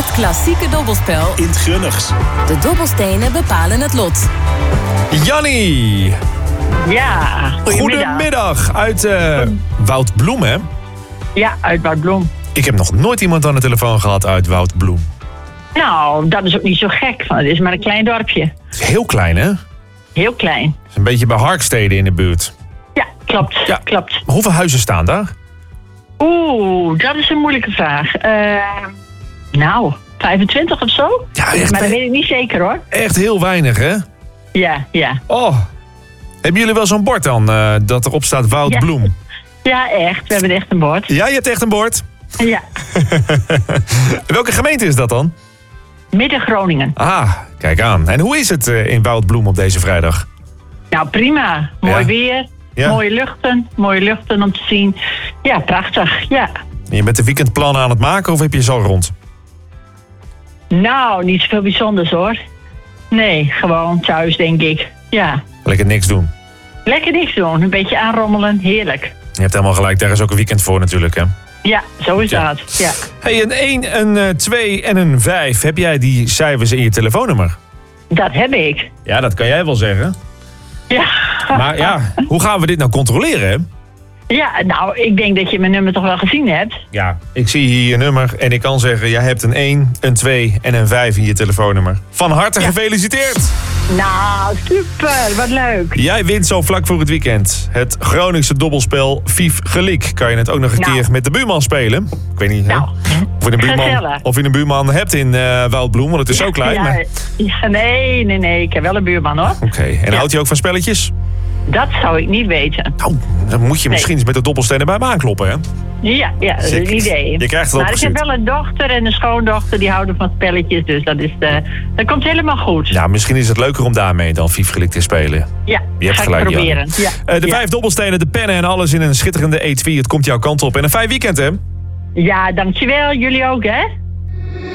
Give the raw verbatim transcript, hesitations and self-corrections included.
Het klassieke dobbelspel in het Grunnigs. De dobbelstenen bepalen het lot. Jannie. Ja, goedemiddag. Goedemiddag. Uit uh, Woudbloem, hè? Ja, uit Woudbloem. Ik heb nog nooit iemand aan de telefoon gehad uit Woudbloem. Nou, dat is ook niet zo gek. Want het is maar een klein dorpje. Het is heel klein, hè? Heel klein. Het is een beetje bij Harkstede in de buurt. Ja, klopt. Ja. klopt. Hoeveel huizen staan daar? Oeh, dat is een moeilijke vraag. Uh, nou, vijfentwintig of zo? Ja, echt, maar dat weet ik niet zeker, hoor. Echt heel weinig, hè? Ja, ja. Oh. Hebben jullie wel zo'n bord dan, uh, dat erop staat Woudbloem? Ja. ja, echt. We hebben echt een bord. Ja, je hebt echt een bord? Ja. Welke gemeente is dat dan? Midden-Groningen. Ah, kijk aan. En hoe is het uh, in Woudbloem op deze vrijdag? Nou, prima. Mooi ja. weer. Ja. Mooie luchten. Mooie luchten om te zien. Ja, prachtig. Ja. Je bent de weekendplannen aan het maken of heb je ze al rond? Nou, niet zoveel bijzonders, hoor. Nee, gewoon thuis, denk ik. Ja. Lekker niks doen. Lekker niks doen. Een beetje aanrommelen. Heerlijk. Je hebt helemaal gelijk. Daar is ook een weekend voor natuurlijk, hè? Ja, zo is ja. dat. Ja. Hey, een één, een twee en een vijf. Heb jij die cijfers in je telefoonnummer? Dat heb ik. Ja, dat kan jij wel zeggen. Ja. Maar ja, hoe gaan we dit nou controleren, hè? Ja, nou, ik denk dat je mijn nummer toch wel gezien hebt. Ja, ik zie hier je nummer en ik kan zeggen... jij hebt een één, een twee en een vijf in je telefoonnummer. Van harte ja. gefeliciteerd! Nou, super, wat leuk. Jij wint zo vlak voor het weekend. Het Groningse dobbelspel Vief Gelik. Kan je het ook nog een nou. keer met de buurman spelen? Ik weet niet nou. hè? Of, je een buurman, of je een buurman hebt in uh, Woudbloem, want het is ja, zo klein. Ja, maar... ja, nee, nee, nee, ik heb wel een buurman, hoor. Oké, okay. en ja. houdt hij ook van spelletjes? Dat zou ik niet weten. Nou, dan moet je misschien nee. eens met de dobbelstenen bij hem aankloppen, hè? Ja, ja, dat is een idee. Je krijgt het maar ik heb wel een dochter en een schoondochter die houden van spelletjes. Dus dat, is de, dat komt helemaal goed. Ja, misschien is het leuker om daarmee dan Vief Gelik te spelen. Ja, je hebt ga gelijk, ik proberen. Ja. Uh, de ja. vijf dobbelstenen, de pennen en alles in een schitterende etui. Het komt jouw kant op. En een fijn weekend, hè? Ja, dankjewel. Jullie ook, hè?